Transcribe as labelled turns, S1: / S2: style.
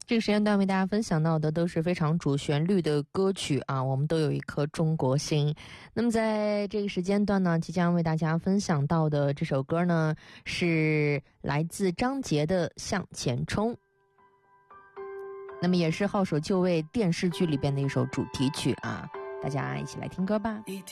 S1: 这个时间段为大家分享到的都是非常主旋律的歌曲啊，我们都有一颗中国心。那么在这个时间段呢，即将为大家分享到的这首歌呢，是来自张杰的《向前冲》，那么也是《号手就位》电视剧里边的一首主题曲啊，大家一起来听歌吧。